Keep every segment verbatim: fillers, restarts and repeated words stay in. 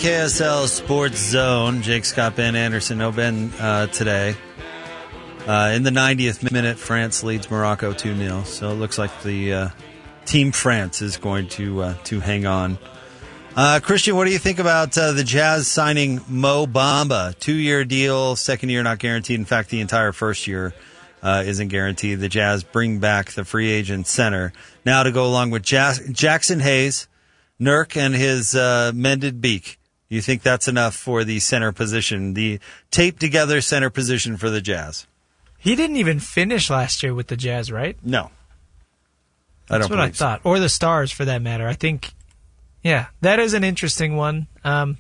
K S L Sports Zone. Jake, Scott, Ben Anderson. No Ben uh, today. Uh, in the ninetieth minute, France leads Morocco two nil. So it looks like the uh, Team France is going to uh, to hang on. Uh, Christian, what do you think about uh, the Jazz signing Mo Bamba? Two-year deal, second year not guaranteed. In fact, the entire first year uh, isn't guaranteed. The Jazz bring back the free agent center. Now to go along with Jas- Jackson Hayes, Nurk, and his uh, mended beak. You think that's enough for the center position, the taped-together center position for the Jazz? He didn't even finish last year with the Jazz, right? No. I That's don't what I believe so. thought. Or the Stars, for that matter. I think, yeah, that is an interesting one. Um,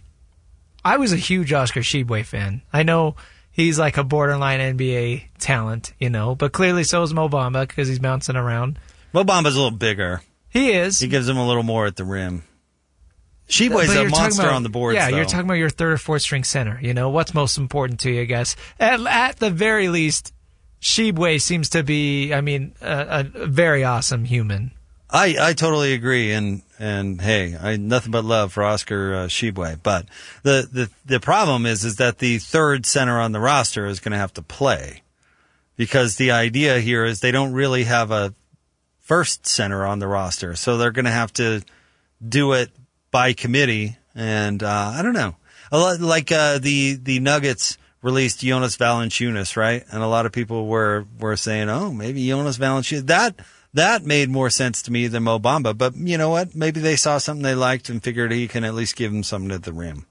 I was a huge Oscar Tshiebwe fan. I know he's like a borderline N B A talent, you know, but clearly so is Mo Bamba because he's bouncing around. Mo Bamba's a little bigger. He is. He gives him a little more at the rim. Tshiebwe's a monster about, on the boards, Yeah, though. You're talking about your third or fourth string center. You know, what's most important to you, I guess? At, at the very least, Tshiebwe seems to be, I mean, a, a very awesome human. I, I totally agree, and and hey, I nothing but love for Oscar uh, Tshiebwe. But the, the the problem is is that the third center on the roster is going to have to play, because the idea here is they don't really have a first center on the roster, so they're going to have to do it by committee. And uh, I don't know, a lot, like uh, the the Nuggets released Jonas Valanciunas, right? And a lot of people were were saying, oh, maybe Jonas Valanciunas that. That made more sense to me than Mo Bamba, but you know what? Maybe they saw something they liked and figured he can at least give them something at the rim.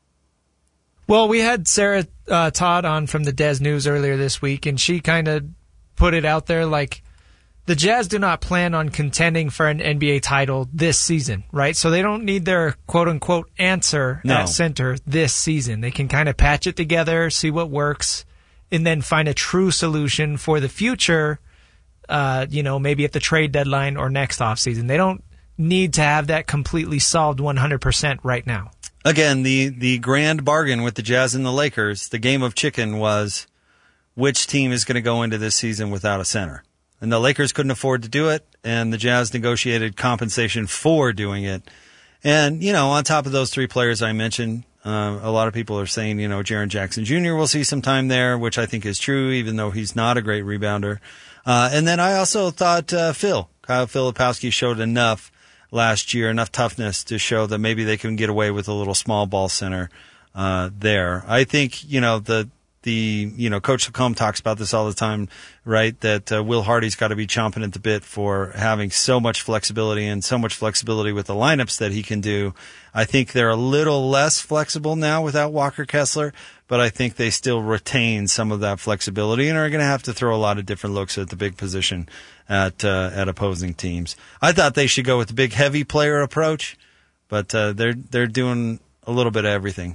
Well, we had Sarah uh, Todd on from the Des News earlier this week, and she kind of put it out there like the Jazz do not plan on contending for an N B A title this season, right? So they don't need their quote-unquote answer No. at center this season. They can kind of patch it together, see what works, and then find a true solution for the future. Uh, you know, maybe at the trade deadline or next offseason. They don't need to have that completely solved one hundred percent right now. Again, the, the grand bargain with the Jazz and the Lakers, the game of chicken was which team is going to go into this season without a center. And the Lakers couldn't afford to do it, and the Jazz negotiated compensation for doing it. And, you know, on top of those three players I mentioned, uh, a lot of people are saying, you know, Jaren Jackson Junior will see some time there, which I think is true, even though he's not a great rebounder. Uh, and then I also thought uh, Phil, Kyle Filipowski showed enough last year, enough toughness to show that maybe they can get away with a little small ball center uh, there. I think, you know, the, the you know, Coach Lacombe talks about this all the time, right, that uh, Will Hardy's got to be chomping at the bit for having so much flexibility and so much flexibility with the lineups that he can do. I think they're a little less flexible now without Walker Kessler, but I think they still retain some of that flexibility and are going to have to throw a lot of different looks at the big position at uh, at opposing teams. I thought they should go with the big heavy player approach, but uh, they're they're doing a little bit of everything.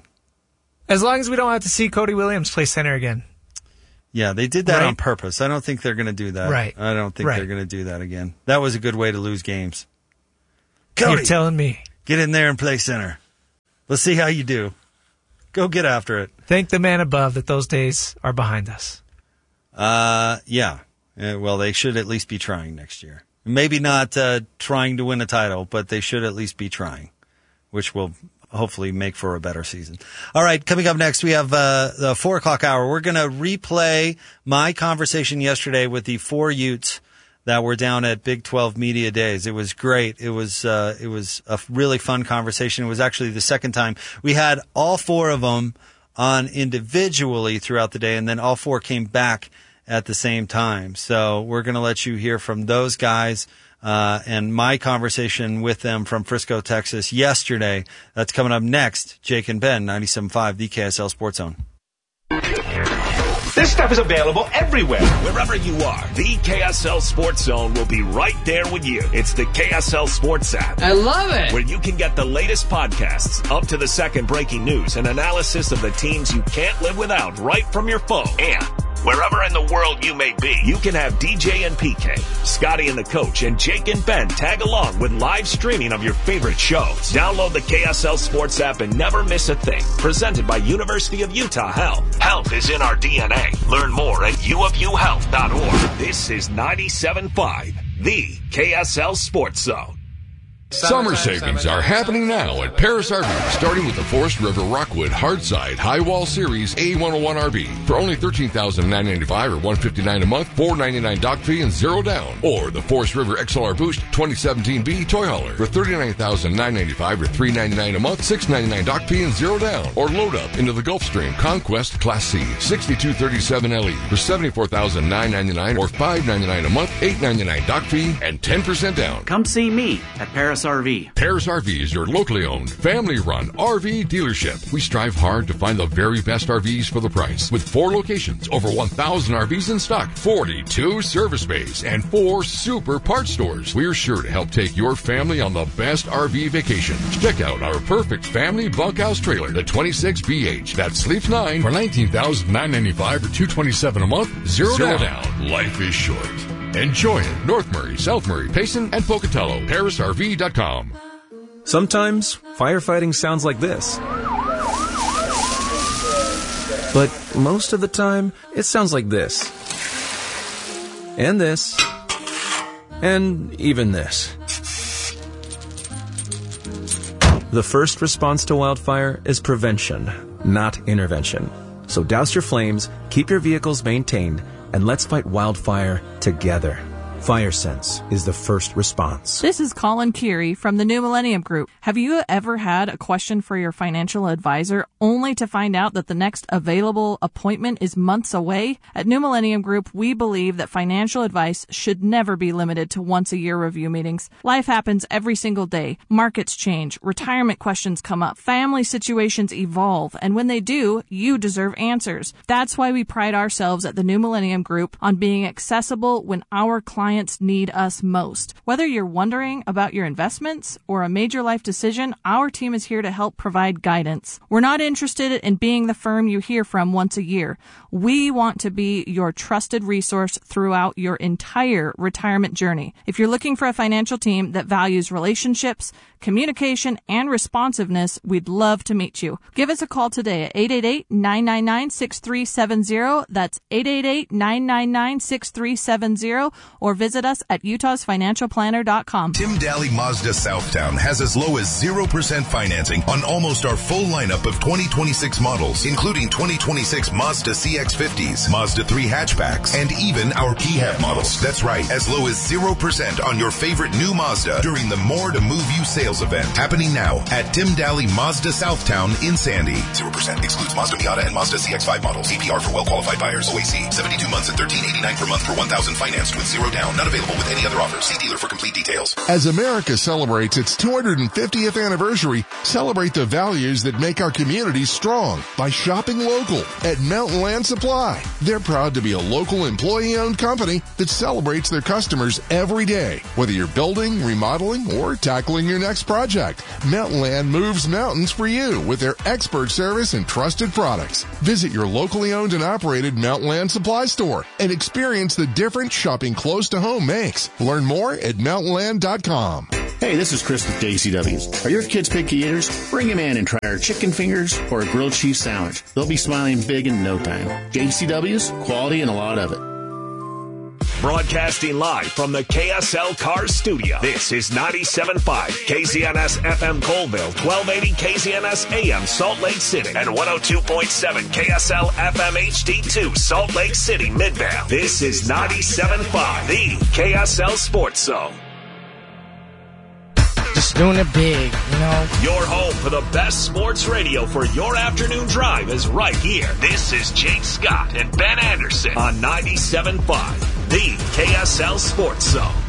As long as we don't have to see Cody Williams play center again. Yeah, they did that Right. on purpose. I don't think they're going to do that. Right. I don't think Right. they're going to do that again. That was a good way to lose games. Cody, You're telling me. get in there and play center. Let's see how you do. Go get after it. Thank the man above that those days are behind us. Uh, yeah. Uh, well, they should at least be trying next year. Maybe not uh, trying to win a title, but they should at least be trying, which will hopefully make for a better season. All right, coming up next, we have uh, the four o'clock hour. We're going to replay my conversation yesterday with the four Utes that were down at Big twelve Media Days. It was great. It was uh, it was a really fun conversation. It was actually the second time. We had all four of them on individually throughout the day, and then all four came back at the same time. So we're going to let you hear from those guys uh, and my conversation with them from Frisco, Texas yesterday. That's coming up next. Jake and Ben, ninety-seven point five, the K S L Sports Zone. This stuff is available everywhere. Wherever you are, the K S L Sports Zone will be right there with you. It's the K S L Sports app. I love it. Where you can get the latest podcasts, up to the second breaking news, and analysis of the teams you can't live without right from your phone. And wherever in the world you may be, you can have D J and P K, Scotty and the Coach, and Jake and Ben tag along with live streaming of your favorite shows. Download the K S L Sports app and never miss a thing. Presented by University of Utah Health. Health is in our D N A. Learn more at u of u health dot org. This is ninety-seven point five, the K S L Sports Zone. Summer savings are happening now at Paris R V, starting with the Forest River Rockwood Hardside High Wall Series A one oh one R V for only thirteen thousand nine hundred ninety-five dollars or one hundred fifty-nine dollars a month, four hundred ninety-nine dollars dock fee and zero down. Or the Forest River X L R Boost twenty seventeen B Toy Hauler for thirty-nine thousand nine hundred ninety-five dollars or three hundred ninety-nine dollars a month, six hundred ninety-nine dollars dock fee and zero down. Or load up into the Gulfstream Conquest Class C sixty-two thirty-seven L E for seventy-four thousand nine hundred ninety-nine dollars or five hundred ninety-nine dollars a month, eight hundred ninety-nine dollars dock fee and ten percent down. Come see me at Paris R V. Paris R V is your locally owned, family-run R V dealership. We strive hard to find the very best R Vs for the price. With four locations, over one thousand R Vs in stock, forty-two service bays, and four super parts stores, we're sure to help take your family on the best R V vacation. Check out our perfect family bunkhouse trailer, the twenty-six B H, that sleeps nine for nineteen thousand nine hundred ninety-five dollars or two hundred twenty-seven dollars a month, zero, zero down. down. Life is short. Enjoy it. North Murray, South Murray, Payson, and Pocatello. Paris R V dot com. Sometimes, firefighting sounds like this. But most of the time, it sounds like this. And this. And even this. The first response to wildfire is prevention, not intervention. So douse your flames, keep your vehicles maintained, and let's fight wildfire together. FireSense is the first response. This is Colin Curie from the New Millennium Group. Have you ever had a question for your financial advisor only to find out that the next available appointment is months away? At New Millennium Group, we believe that financial advice should never be limited to once-a-year review meetings. Life happens every single day. Markets change. Retirement questions come up. Family situations evolve. And when they do, you deserve answers. That's why we pride ourselves at the New Millennium Group on being accessible when our clients need us most. Whether you're wondering about your investments or a major life decision, our team is here to help provide guidance. We're not interested in being the firm you hear from once a year. We want to be your trusted resource throughout your entire retirement journey. If you're looking for a financial team that values relationships, communication, and responsiveness, we'd love to meet you. Give us a call today at eight eight eight, nine nine nine, six three seven zero. That's eight eight eight, nine nine nine, six three seven zero, or visit us at utahs financial planner dot com. Tim Daly Mazda Southtown has as low as zero percent financing on almost our full lineup of twenty twenty-six models, including twenty twenty-six Mazda C X fifties, Mazda three hatchbacks, and even our P HEV models. That's right, as low as zero percent on your favorite new Mazda during the More to Move You sales event, happening now at Tim Daly Mazda Southtown in Sandy. zero percent excludes Mazda Miata and Mazda C X five models. A P R for well-qualified buyers. O A C, seventy-two months at thirteen eighty-nine per month for one thousand financed with zero down. Not available with any other offers. See dealer for complete details. As America celebrates its two hundred fiftieth anniversary, celebrate the values that make our communities strong by shopping local at Mountain Land Supply. They're proud to be a local employee-owned company that celebrates their customers every day. Whether you're building, remodeling, or tackling your next project, Mountain Land moves mountains for you with their expert service and trusted products. Visit your locally owned and operated Mountain Land Supply store and experience the difference shopping close to home makes. Learn more at mountain land dot com. Hey, this is Chris with J C W's. Are your kids picky eaters? Bring them in and try our chicken fingers or a grilled cheese sandwich. They'll be smiling big in no time. J C W's, quality and a lot of it. Broadcasting live from the K S L Cars Studio. This is ninety-seven point five K Z N S F M Colville, twelve eighty K Z N S A M Salt Lake City, and one oh two point seven K S L F M H D two Salt Lake City, Midvale. This is ninety-seven point five, the K S L Sports Zone. Just doing it big, you know. Your home for the best sports radio for your afternoon drive is right here. This is Jake Scott and Ben Anderson on ninety-seven point five, the K S L Sports Zone.